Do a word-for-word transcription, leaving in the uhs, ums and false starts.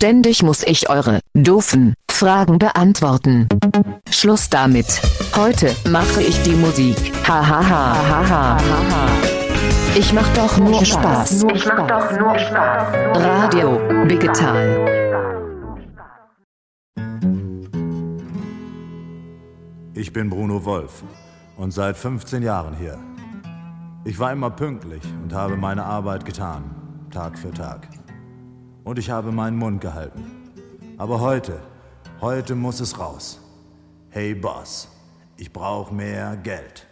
Ständig muss ich eure doofen Fragen beantworten. Schluss damit. Heute mache ich die Musik. Ha ha ha ha ha ha. Ich mach doch nur Spaß. Ich mach doch nur Spaß. Radio Digital. Ich bin Bruno Wolf und seit fünfzehn Jahren hier. Ich war immer pünktlich und habe meine Arbeit getan, Tag für Tag. Und ich habe meinen Mund gehalten. Aber heute, heute muss es raus. Hey Boss, ich brauch mehr Geld.